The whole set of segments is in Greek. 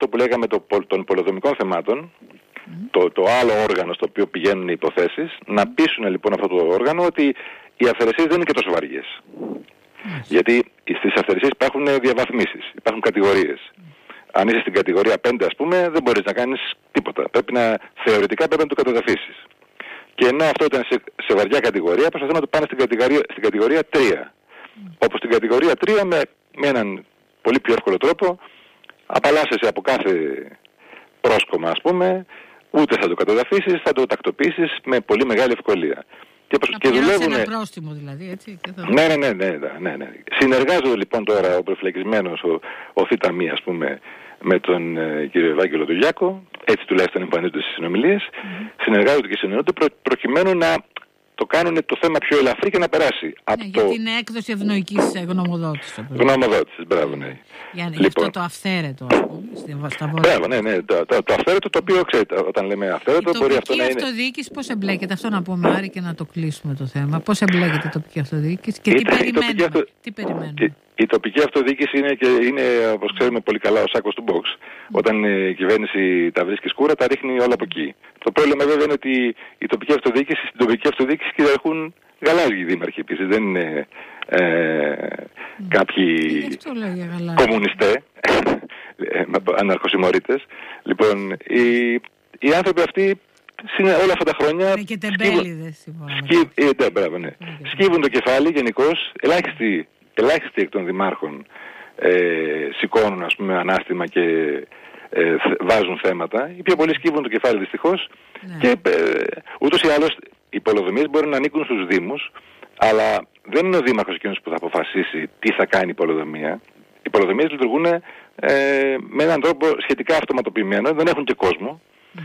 που λέγαμε των πολεοδομικών θεμάτων, το άλλο όργανο στο οποίο πηγαίνουν οι υποθέσεις, να πείσουν λοιπόν αυτό το όργανο ότι οι αυθαιρεσίες δεν είναι και τόσο βαριές. Γιατί στις αυθαιρεσίες υπάρχουν διαβαθμίσεις, υπάρχουν κατηγορίες. Αν είσαι στην κατηγορία 5, ας πούμε, δεν μπορείς να κάνεις τίποτα. Θεωρητικά πρέπει να το καταδαφίσεις. Και ενώ αυτό ήταν σε βαριά κατηγορία, προσπαθούν να το πάνε στην κατηγορία 3. Όπως στην κατηγορία 3 με έναν πολύ πιο εύκολο τρόπο απαλλάσσεσαι από κάθε πρόσκομα, ας πούμε, ούτε θα το καταδαφίσεις, θα το τακτοποιήσεις με πολύ μεγάλη ευκολία. Και δουλεύουν ένα πρόστιμο δηλαδή, έτσι. Ναι. Συνεργάζονται λοιπόν τώρα ο προφυλακισμένος, ο Θηταμή, ας πούμε, με τον κύριο Ευάγγελο Δουλιάκο, έτσι τουλάχιστον εμφανίζονται στις συνομιλίες, συνεργάζονται και συνεννοούνται προκειμένου να το κάνουν το θέμα πιο ελαφρύ και να περάσει. Για την έκδοση ευνοϊκής γνωμοδότησης. Γνωμοδότησης, μπράβο, ναι. Για αυτό το αυθαίρετο, ας πούμε. Μπράβο, ναι. Το αυθαίρετο, το οποίο ξέρετε, όταν λέμε αυθαίρετο, μπορεί αυτό να είναι. Η τοπική αυτοδιοίκηση πώς εμπλέκεται, αυτό να πούμε, Άρη, και να το κλείσουμε το θέμα. Πώς εμπλέκεται η τοπική αυτοδιοίκηση και τι περιμένουμε. Η τοπική αυτοδιοίκηση είναι, όπως ξέρουμε πολύ καλά, ο σάκος του box. Όταν η κυβέρνηση τα βρίσκει σκούρα, τα ρίχνει όλα από εκεί. Το πρόβλημα βέβαια είναι ότι η τοπική αυτοδιοίκηση, στην τοπική αυτοδιοίκηση κυριαρχούν γαλάζιοι δήμαρχοι επίσης. Δεν είναι κάποιοι κομμουνιστέ, αναρχοσημωρίτες. Λοιπόν, οι άνθρωποι αυτοί όλα αυτά τα χρόνια και τεμπέληδες, σκύβουν το κεφάλι γενικώς. Ελάχιστοι εκ των δημάρχων σηκώνουν, ας πούμε, ανάστημα και βάζουν θέματα. Οι πιο πολλοί σκύβουν το κεφάλι δυστυχώς. Και ούτως ή άλλως οι πολεοδομίες μπορεί να ανήκουν στους δήμους, αλλά δεν είναι ο δήμαρχος εκείνος που θα αποφασίσει τι θα κάνει η πολεοδομία. Οι πολεοδομίες λειτουργούν με έναν τρόπο σχετικά αυτοματοποιημένο, δεν έχουν και κόσμο.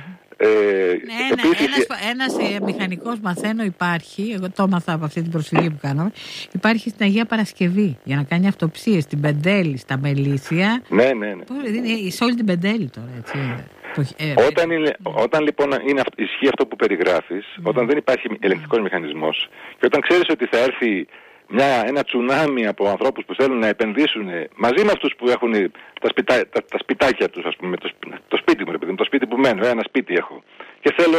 Ένας μηχανικός, μαθαίνω, υπάρχει, εγώ το έμαθα από αυτή την προσφυγή που κάναμε, υπάρχει στην Αγία Παρασκευή για να κάνει αυτοψίες στην Πεντέλη, στα Μελίσια. Ναι. Σε όλη την Πεντέλη τώρα, έτσι. Όταν λοιπόν ισχύει αυτό που περιγράφεις, όταν δεν υπάρχει ελεγκτικός μηχανισμός και όταν ξέρεις ότι θα έρθει ένα τσουνάμι από ανθρώπους που θέλουν να επενδύσουν μαζί με αυτούς που έχουν τα σπιτάκια τους, ας πούμε, το σπίτι μου, ρε παιδί μου, το σπίτι που μένω, ένα σπίτι έχω και θέλω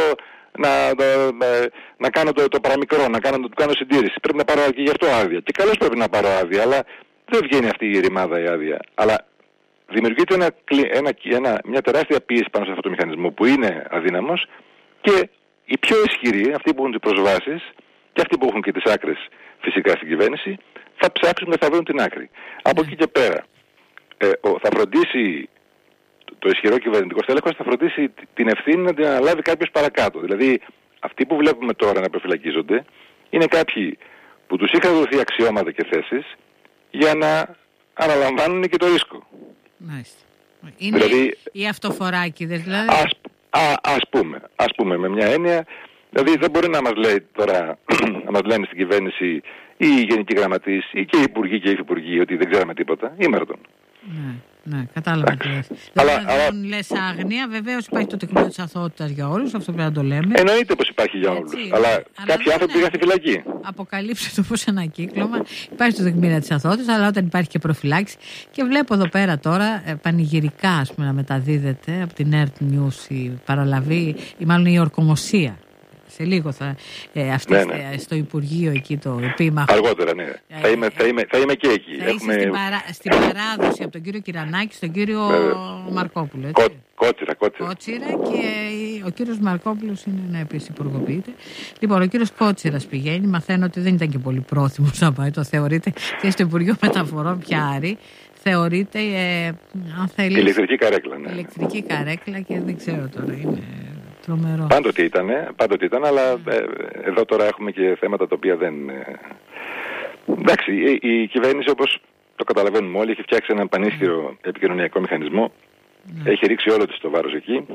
να κάνω το παραμικρό, να κάνω συντήρηση, πρέπει να πάρω και γι' αυτό άδεια, και καλώς πρέπει να πάρω άδεια, αλλά δεν βγαίνει αυτή η ρημάδα η άδεια, αλλά δημιουργείται μια τεράστια πίεση πάνω σε αυτό το μηχανισμό που είναι αδύναμος, και οι πιο ισχυροί, αυτοί που έχουν τις προσβάσεις και αυτοί που έχουν και τις άκρες φυσικά στην κυβέρνηση, θα ψάξουν και θα βρουν την άκρη. Από εκεί και πέρα θα φροντίσει το ισχυρό κυβερνητικό στέλεχος, θα φροντίσει την ευθύνη να την αναλάβει κάποιος παρακάτω. Δηλαδή αυτοί που βλέπουμε τώρα να προφυλακίζονται είναι κάποιοι που τους είχαν δοθεί αξιώματα και θέσεις για να αναλαμβάνουν και το ρίσκο. Μάλιστα. Είναι δηλαδή, οι αυτοφοράκηδες δηλαδή. Ας πούμε με μια έννοια. Δηλαδή δεν μπορεί να μας λέει τώρα, να μας λένε στην κυβέρνηση ή οι γενικοί γραμματείς ή και οι υπουργοί και οι υφυπουργοί ότι δεν ξέραμε τίποτα. Ήμαρτον. Ναι, κατάλαβα τι λες. Δεν λες άγνοια, βεβαίως υπάρχει το τεκμήριο της αθωότητας για όλους, αυτό πρέπει να το λέμε. Εννοείται πως υπάρχει για όλους, αλλά κάποιοι άνθρωποι πήγαν στη φυλακή. Αποκαλύψτε το πως ένα κύκλωμα, υπάρχει το τεκμήριο της αθωότητας, αλλά όταν υπάρχει και προφυλάξη. Και βλέπω εδώ πέρα τώρα πανηγυρικά, ας πούμε, να μεταδίδεται από την Earth News η παραλαβή, ή μάλλον η ορκομοσία. Σε λίγο στο Υπουργείο εκεί το επίμαχο. Αργότερα, ναι. Θα είμαι και εκεί. Θα είσαι στην παράδοση από τον κύριο Κυρανάκη στον κύριο Μαρκόπουλο. Κότσιρα, και ο κύριος Μαρκόπουλος είναι να επίσης υπουργοποιείται. Λοιπόν, ο κύριος Κότσιρας πηγαίνει. Μαθαίνω ότι δεν ήταν και πολύ πρόθυμος να πάει. Το θεωρείται και στο Υπουργείο Μεταφορών πια, Άρη. Θεωρείται, αν θέλει. Ηλεκτρική καρέκλα, ναι. Ηλεκτρική καρέκλα και δεν ξέρω τώρα. Είναι τρομερό. Πάντοτε ήταν, αλλά εδώ τώρα έχουμε και θέματα τα οποία δεν. Εντάξει, η κυβέρνηση, όπως το καταλαβαίνουμε όλοι, έχει φτιάξει έναν πανίσχυρο επικοινωνιακό μηχανισμό. Ναι. Έχει ρίξει όλο της το βάρος εκεί.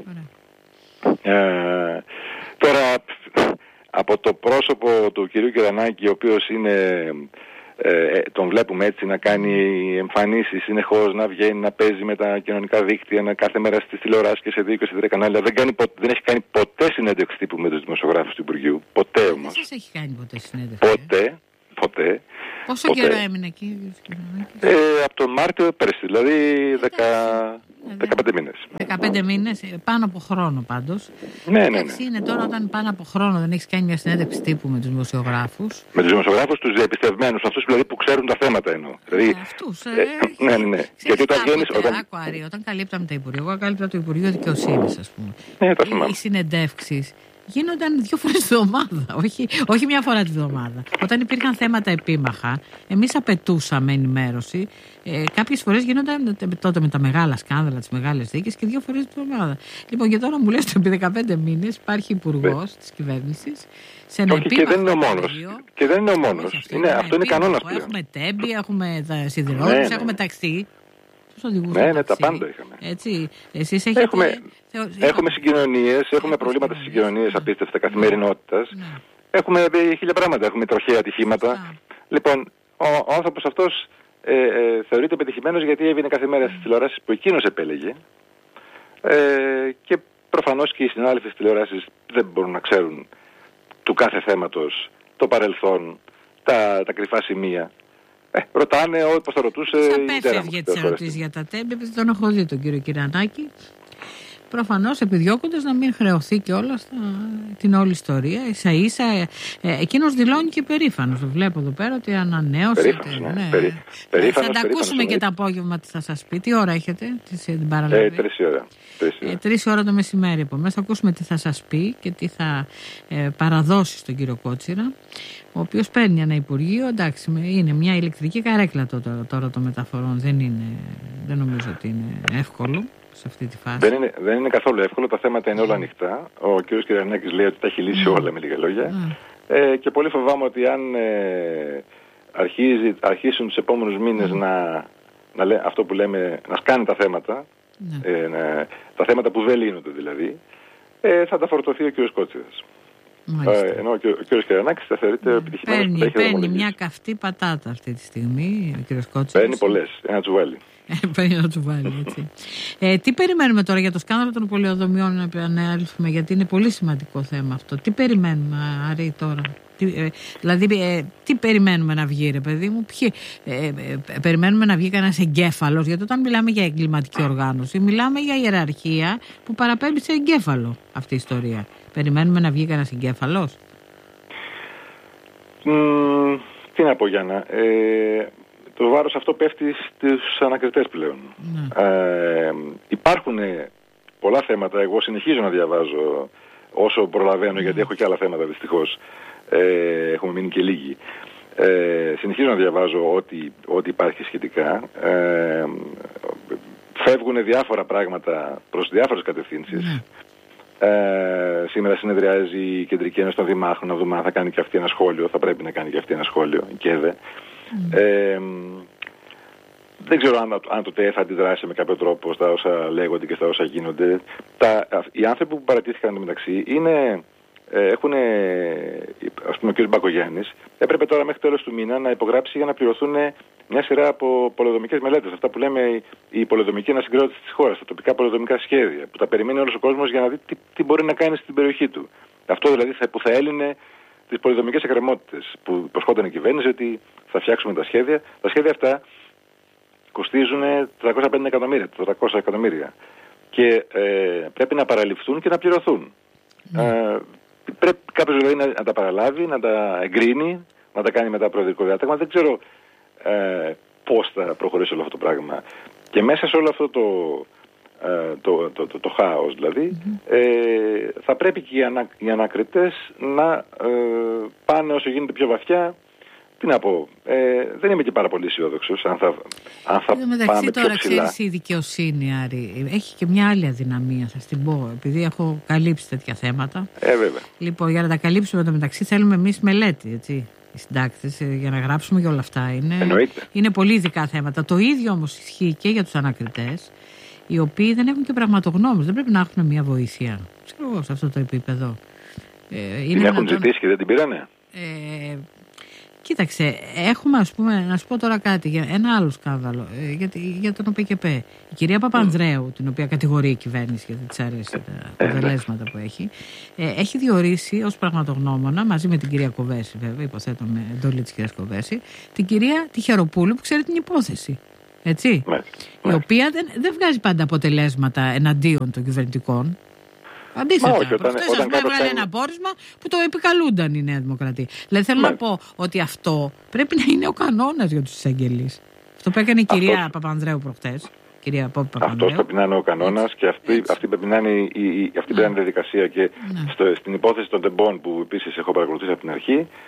Τώρα, από το πρόσωπο του κυρίου Κυρανάκη, ο οποίος είναι, τον βλέπουμε έτσι να κάνει εμφανίσεις συνεχώς, να βγαίνει, να παίζει με τα κοινωνικά δίκτυα, κάθε μέρα στις τηλεοράσεις και σε 2 και σε 3 κανάλια. Δεν έχει κάνει ποτέ συνέντευξη τύπου με τους δημοσιογράφους του Υπουργείου. Ποτέ όμως. Δεν σας έχει κάνει ποτέ συνέντευξη. ποτέ. Πόσο καιρό έμεινε εκεί? Από τον Μάρτιο πέρσι, δηλαδή 15 μήνες. 15 μήνες, πάνω από χρόνο πάντως. Ναι. Είναι τώρα όταν πάνω από χρόνο δεν έχεις κάνει μια συνέντευξη τύπου με τους δημοσιογράφους. Με τους δημοσιογράφους, τους διαπιστευμένους, αυτούς δηλαδή που ξέρουν τα θέματα εννοώ. Δηλαδή, αυτούς. Ναι. Γιατί όταν βγαίνεις. Όταν καλύπταμε τα Υπουργεία, εγώ καλύπτω το Υπουργείο Δικαιοσύνης, ας πούμε. Ναι, τα θυμάμαι. Οι συνεντεύξεις γίνονταν 2 φορές τη βδομάδα, όχι μια φορά τη βδομάδα. Όταν υπήρχαν θέματα επίμαχα, εμείς απαιτούσαμε ενημέρωση. Κάποιες φορές γίνονταν τότε με τα μεγάλα σκάνδαλα, τις μεγάλες δίκες και 2 φορές τη βδομάδα. Λοιπόν, και τώρα μου λες ότι επί 15 μήνες υπάρχει υπουργός της κυβέρνησης σε ένα επίμαχο. Και δεν είναι ο μόνος. Αυτό είναι κανόνας πλέον. Έχουμε τέμπη, έχουμε σιδηρόδρομους, έχουμε ταξί. Ναι, τα πάντα είχαμε. Έτσι, εσείς έχετε... Έχουμε συγκοινωνίες, έχουμε προβλήματα στις συγκοινωνίες απίστευτα καθημερινότητας. Έχουμε 1000 πράγματα, έχουμε τροχαία ατυχήματα. Λοιπόν, ο άνθρωπος αυτός θεωρείται πετυχημένος γιατί έβγαινε κάθε μέρα στις τηλεοράσεις που εκείνος επέλεγε. Και προφανώς και οι συνάδελφοι στις τηλεοράσεις δεν μπορούν να ξέρουν του κάθε θέματος το παρελθόν, τα κρυφά σημεία. Ρωτάνε όπως θα ρωτούσε η μητέρα μου. Απέφευγε τις ερωτήσεις για τα τέμπη, επειδή τον έχω δει τον κύριο Κυρανάκη. Προφανώς επιδιώκοντας να μην χρεωθεί και όλα την όλη ιστορία. Ίσα-ίσα εκείνος δηλώνει και περήφανος. Το βλέπω εδώ πέρα ότι ανανέωσε. Θα τα ακούσουμε και το απόγευμα τι θα σας πει. Τι ώρα έχετε την παραλαβή? 3 ώρα. 3 ώρα το μεσημέρι. Επομένως θα ακούσουμε τι θα σας πει και τι θα παραδώσει στον κύριο Κότσιρα, ο οποίος παίρνει ένα Υπουργείο. Εντάξει, είναι μια ηλεκτρική καρέκλα τώρα των μεταφορών. Δεν νομίζω ότι είναι εύκολο σε αυτή τη φάση. Δεν είναι καθόλου εύκολο. Τα θέματα είναι όλα ανοιχτά. Ο κ. Κυρανάκης λέει ότι τα έχει λύσει όλα, με λίγα λόγια. Και πολύ φοβάμαι ότι αν αρχίσουν τους επόμενους μήνες αυτό που λέμε, να σκάνει τα θέματα, τα θέματα που δεν λύνονται δηλαδή, θα τα φορτωθεί ο κ. Κότσιρας. Ενώ ο κ. Κυρανάκης θα θεωρείται επιτυχημένος. Παίρνει μια καυτή πατάτα αυτή τη στιγμή ο κ. Κότσιρας. Παίρνει πολλές, ένα τσουβάλι. Παίρνει ένα τσουβάλι, έτσι. Τι περιμένουμε τώρα για το σκάνδαλο των πολεοδομιών, να επανέλθουμε, γιατί είναι πολύ σημαντικό θέμα αυτό. Τι περιμένουμε, Άρη, τώρα? Δηλαδή, τι περιμένουμε να βγει, ρε παιδί μου? Περιμένουμε να βγει κανένας εγκέφαλος? Γιατί όταν μιλάμε για εγκληματική οργάνωση, μιλάμε για ιεραρχία που παραπέμπει σε εγκέφαλο αυτή η ιστορία. Περιμένουμε να βγει κανένας εγκέφαλος? Τι να πω, Γιάννα. Το βάρος αυτό πέφτει στους ανακριτές πλέον. Υπάρχουν πολλά θέματα. Εγώ συνεχίζω να διαβάζω όσο προλαβαίνω, γιατί έχω και άλλα θέματα δυστυχώς. Έχουμε μείνει και λίγοι. Συνεχίζω να διαβάζω ό,τι υπάρχει σχετικά. Φεύγουν διάφορα πράγματα προς διάφορες κατευθύνσεις. Σήμερα συνεδριάζει η Κεντρική Ένωση των Δημάρχων, να δούμε αν θα κάνει και αυτή ένα σχόλιο. Θα πρέπει να κάνει και αυτή ένα σχόλιο, η ΚΕΔΕ. Δεν ξέρω αν το ΤΕ θα αντιδράσει με κάποιο τρόπο στα όσα λέγονται και στα όσα γίνονται. Οι άνθρωποι που παρατήθηκαν μεταξύ έχουν, ας πούμε, ο κ. Μπακογιάννης έπρεπε τώρα μέχρι τέλος του μήνα να υπογράψει για να πληρωθούν μια σειρά από πολεοδομικές μελέτες. Αυτά που λέμε η πολεοδομική ανασυγκρότηση της χώρας, τα τοπικά πολεοδομικά σχέδια, που τα περιμένει όλος ο κόσμος για να δει τι μπορεί να κάνει στην περιοχή του. Αυτό δηλαδή που θα έλυνε τις πολεοδομικές εκκρεμότητες που υποσχόταν η κυβέρνηση ότι θα φτιάξουμε τα σχέδια. Τα σχέδια αυτά κοστίζουν 350 εκατομμύρια, 400 εκατομμύρια και πρέπει να παραληφθούν και να πληρωθούν. Πρέπει κάποιος δηλαδή να τα παραλάβει, να τα εγκρίνει, να τα κάνει μετά προεδρικό διάταγμα. Δεν ξέρω πώς θα προχωρήσει όλο αυτό το πράγμα. Και μέσα σε όλο αυτό το χάος δηλαδή, θα πρέπει και οι ανακριτές να πάνε όσο γίνεται πιο βαθιά. Τι να πω, δεν είμαι και πάρα πολύ αισιόδοξος αν θα πάμε πιο ψηλά. Ξέρεις, η δικαιοσύνη, Άρη, έχει και μια άλλη αδυναμία, θα την πω, επειδή έχω καλύψει τέτοια θέματα. Βέβαια. Λοιπόν, για να τα καλύψουμε το μεταξύ θέλουμε εμείς μελέτη, έτσι, οι συντάκτες, για να γράψουμε και όλα αυτά. Είναι πολύ ειδικά θέματα. Το ίδιο όμως ισχύει και για τους ανακριτές, οι οποίοι δεν έχουν και πραγματογνώμους. Δεν πρέπει να έχουν μια βοήθεια, ξέρω εγώ, σε αυτό το επίπεδο. Την έχουν ζητήσει και δεν την πήρανε. Κοίταξε, έχουμε, ας πούμε, να σου πω τώρα κάτι για ένα άλλο σκάνδαλο, για τον ΟΠΕΚΕΠΕ. Η κυρία Παπανδρέου, την οποία κατηγορεί η κυβέρνηση γιατί της αρέσει τα αποτελέσματα που έχει διορίσει ως πραγματογνώμονα, μαζί με την κυρία Κοβέση, βέβαια, υποθέτω με εντολή της κυρίας Κοβέση, την κυρία Τυχεροπούλου που ξέρει την υπόθεση. Έτσι. Η οποία δεν βγάζει πάντα αποτελέσματα εναντίον των κυβερνητικών. Αντίθετα, προχτές έβγαλε ένα πόρισμα που το επικαλούνταν η Νέα Δημοκρατία. Δηλαδή θέλω να πω ότι αυτό πρέπει να είναι ο κανόνας για τους εισαγγελείς. Αυτό που έκανε η κυρία Παπανδρέου προχτές. Αυτό πρέπει να είναι ο κανόνας και αυτή πρέπει να είναι η διαδικασία. Και στην υπόθεση των τεμπών που επίσης έχω παρακολουθήσει από την αρχή,